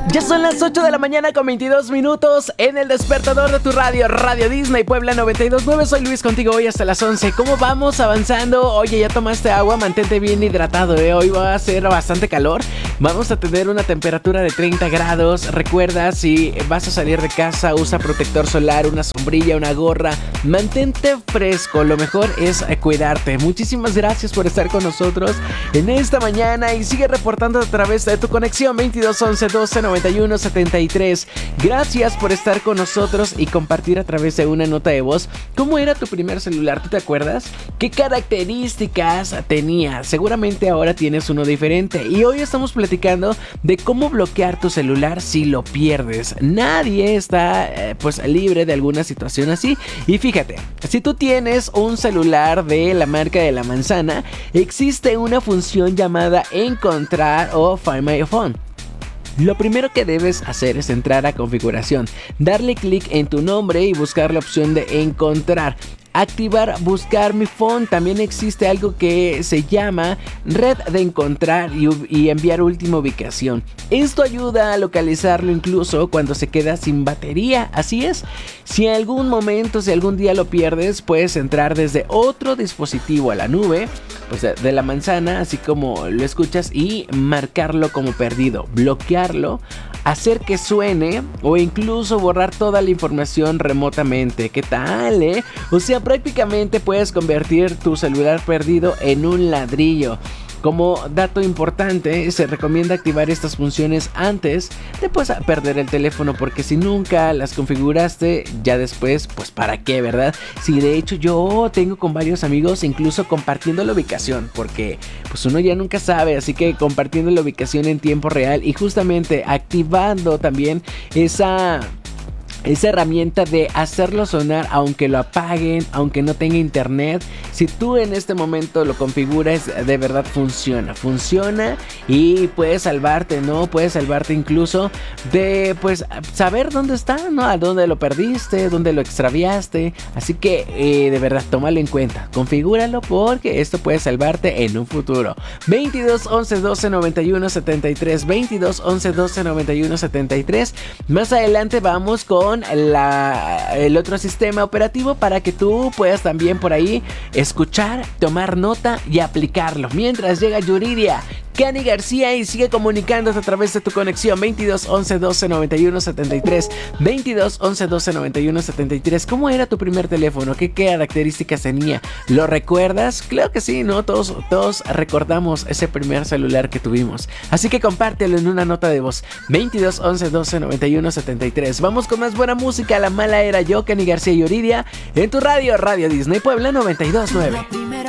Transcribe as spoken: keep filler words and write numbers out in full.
Ya son las ocho de la mañana con veintidós minutos en el despertador de tu radio, Radio Disney Puebla noventa y dos punto nueve. Soy Luis contigo hoy hasta las once. ¿Cómo vamos avanzando? Oye, ¿ya tomaste agua? Mantente bien hidratado, ¿eh? Hoy va a ser bastante calor. Vamos a tener una temperatura de treinta grados. Recuerda, si vas a salir de casa, usa protector solar, una sombrilla, una gorra. Mantente fresco. Lo mejor es cuidarte. Muchísimas gracias por estar con nosotros en esta mañana y sigue reportando a través de tu conexión veintidós once doce noventa y uno setenta y tres. Gracias por estar con nosotros y compartir a través de una nota de voz cómo era tu primer celular. ¿Tú te acuerdas? ¿Qué características tenía? Seguramente ahora tienes uno diferente y hoy estamos platicando de cómo bloquear tu celular si lo pierdes. Nadie está eh, pues libre de alguna situación así. Y fíjate, si tú tienes un celular de la marca de la manzana, existe una función llamada encontrar o Find My Phone. Lo primero que debes hacer es entrar a configuración, darle clic en tu nombre y buscar la opción de encontrar. Activar buscar mi phone. También existe algo que se llama red de encontrar y, y enviar última ubicación. Esto ayuda a localizarlo incluso cuando se queda sin batería. Así es, si en algún momento, si algún día lo pierdes, puedes entrar desde otro dispositivo a la nube, pues de la manzana, así como lo escuchas, y marcarlo como perdido, bloquearlo, hacer que suene o incluso borrar toda la información remotamente. ¿Qué tal, eh? O sea, prácticamente puedes convertir tu celular perdido en un ladrillo. Como dato importante, se recomienda activar estas funciones antes de pues, perder el teléfono, porque si nunca las configuraste, ya después, pues para qué, ¿verdad? Sí, de hecho yo tengo con varios amigos incluso compartiendo la ubicación, porque pues uno ya nunca sabe, así que compartiendo la ubicación en tiempo real y justamente activando también esa... esa herramienta de hacerlo sonar aunque lo apaguen, aunque no tenga internet. Si tú en este momento lo configuras, de verdad funciona, funciona y puedes salvarte, ¿no? Puedes salvarte incluso de, pues, saber dónde está, ¿no? A dónde lo perdiste, dónde lo extraviaste. Así que, eh, de verdad, tómalo en cuenta, configúralo porque esto puede salvarte en un futuro. veintidós once doce noventa y uno setenta y tres, veintidós once doce noventa y uno setenta y tres. Más adelante vamos con La, el otro sistema operativo para que tú puedas también por ahí escuchar, tomar nota y aplicarlo. Mientras llega Yuridia, Kenny García y sigue comunicándote a través de tu conexión veintidós once doce noventa y uno setenta y tres, veintidós once doce noventa y uno setenta y tres. ¿Cómo era tu primer teléfono? ¿Qué características tenía? ¿Lo recuerdas? Claro que sí, ¿no? Todos, todos recordamos ese primer celular que tuvimos. Así que compártelo en una nota de voz. veintidós once doce noventa y uno setenta y tres. Vamos con más buena música. La mala era yo, Kenny García y Yuridia, en tu radio, Radio Disney Puebla noventa y dos punto nueve.